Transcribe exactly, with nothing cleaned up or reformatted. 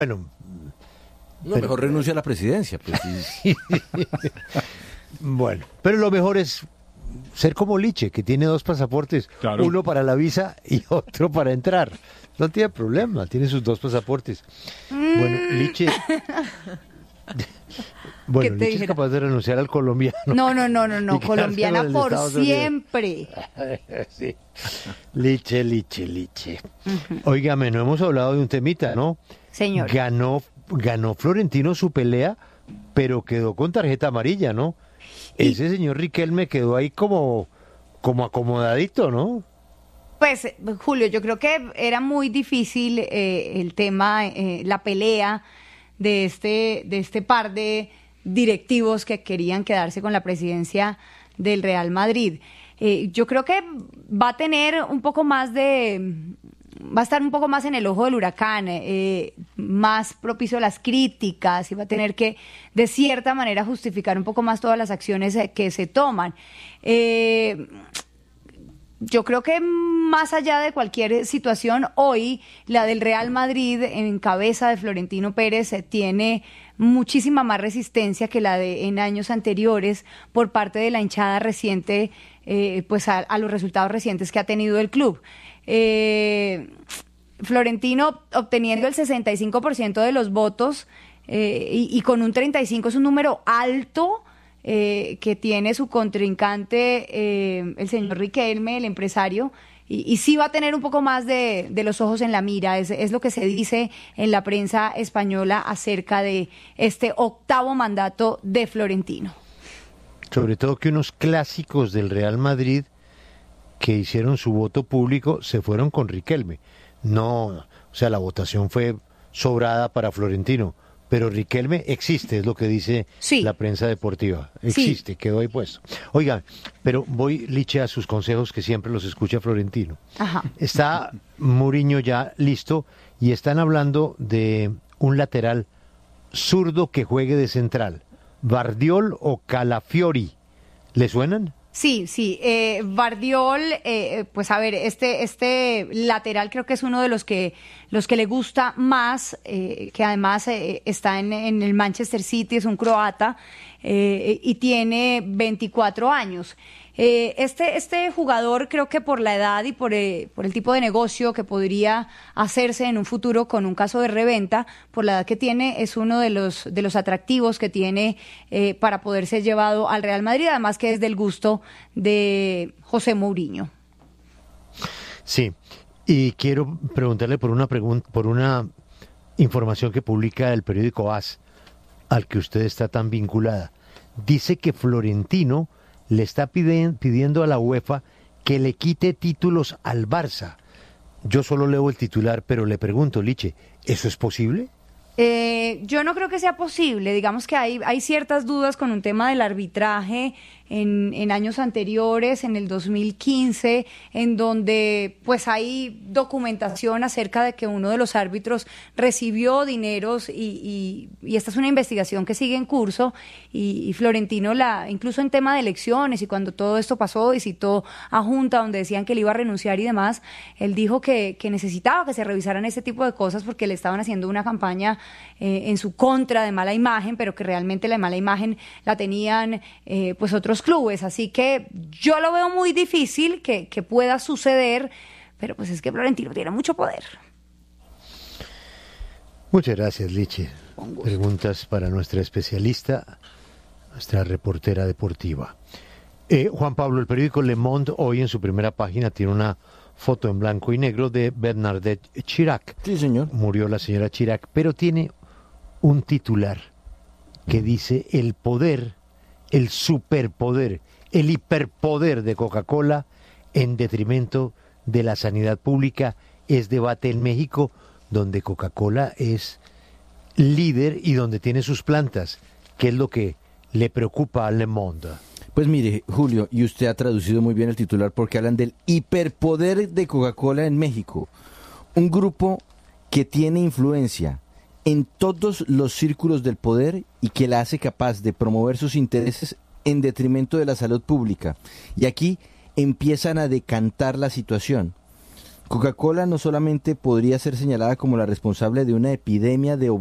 Bueno, no, pero... mejor renuncia a la presidencia. Pues, sí. Bueno, pero lo mejor es ser como Liche, que tiene dos pasaportes, claro. Uno para la visa y otro para entrar. No tiene problema, tiene sus dos pasaportes. Mm. Bueno, Liche... Bueno, Liche dijera? Es capaz de renunciar al colombiano. No, no, no, no, no. Colombiana por siempre. Sí. Liche, Liche, Liche. Uh-huh. Óigame, no hemos hablado de un temita, ¿no? Señor. Ganó, ganó Florentino su pelea, pero quedó con tarjeta amarilla, ¿no? Y... Ese señor Riquelme quedó ahí como, como acomodadito, ¿no? Pues, Julio, yo creo que era muy difícil eh, el tema, eh, la pelea de este, de este par de directivos que querían quedarse con la presidencia del Real Madrid. Eh, yo creo que va a tener un poco más de... va a estar un poco más en el ojo del huracán, eh, más propicio a las críticas y va a tener que, de cierta manera, justificar un poco más todas las acciones que se toman. Eh, yo creo que más allá de cualquier situación, hoy la del Real Madrid en cabeza de Florentino Pérez tiene muchísima más resistencia que la de en años anteriores por parte de la hinchada reciente, eh, pues a, a los resultados recientes que ha tenido el club. Eh, Florentino obteniendo el sesenta y cinco por ciento de los votos eh, y, y con un treinta y cinco por ciento es un número alto eh, que tiene su contrincante eh, el señor Riquelme, el empresario, y, y sí va a tener un poco más de, de los ojos en la mira, es, es lo que se dice en la prensa española acerca de este octavo mandato de Florentino. Sobre todo que unos clásicos del Real Madrid que hicieron su voto público se fueron con Riquelme. No, o sea, la votación fue sobrada para Florentino, pero Riquelme existe, es lo que dice sí. la prensa deportiva. Existe, sí. Quedó ahí puesto. Oigan, pero voy, Liche, a sus consejos que siempre los escucha Florentino. Ajá. Está Mourinho ya listo y están hablando de un lateral zurdo que juegue de central. ¿Bardiol o Calafiori? ¿Le suenan? Sí, sí, eh, Bardiol, eh, pues a ver, este este lateral creo que es uno de los que los que le gusta más, eh, que además eh, está en, en el Manchester City, es un croata eh, y tiene veinticuatro años. Eh, este este jugador creo que por la edad y por, eh, por el tipo de negocio que podría hacerse en un futuro con un caso de reventa, por la edad que tiene, es uno de los de los atractivos que tiene eh, para poder ser llevado al Real Madrid, además que es del gusto de José Mourinho. Sí, y quiero preguntarle por una pregunta, por una información que publica el periódico A S, al que usted está tan vinculada. Dice que Florentino le está piden, pidiendo a la UEFA que le quite títulos al Barça. Yo solo leo el titular, pero le pregunto, Liche, ¿eso es posible? Eh, yo no creo que sea posible. Digamos que hay, hay ciertas dudas con un tema del arbitraje en, en años anteriores, en el dos mil quince, en donde pues hay documentación acerca de que uno de los árbitros recibió dineros y, y, y esta es una investigación que sigue en curso y, y Florentino, la, incluso en tema de elecciones y cuando todo esto pasó, visitó a Junta donde decían que él iba a renunciar y demás, él dijo que, que necesitaba que se revisaran este tipo de cosas porque le estaban haciendo una campaña eh, en su contra de mala imagen, pero que realmente la mala imagen la tenían eh, pues otros clubes, así que yo lo veo muy difícil que, que pueda suceder, pero pues es que Florentino tiene mucho poder. Muchas gracias, Liche. Preguntas para nuestra especialista, nuestra reportera deportiva. Eh, Juan Pablo, el periódico Le Monde hoy en su primera página tiene una foto en blanco y negro de Bernadette Chirac. Sí, señor. Murió la señora Chirac, pero tiene un titular que dice el poder, el superpoder, el hiperpoder de Coca-Cola en detrimento de la sanidad pública. Es debate en México, donde Coca-Cola es líder y donde tiene sus plantas. ¿Qué es lo que le preocupa a Le Monde? Pues mire, Julio, y usted ha traducido muy bien el titular porque hablan del hiperpoder de Coca-Cola en México. Un grupo que tiene influencia en todos los círculos del poder y que la hace capaz de promover sus intereses en detrimento de la salud pública. Y aquí empiezan a decantar la situación. Coca-Cola no solamente podría ser señalada como la responsable de una epidemia de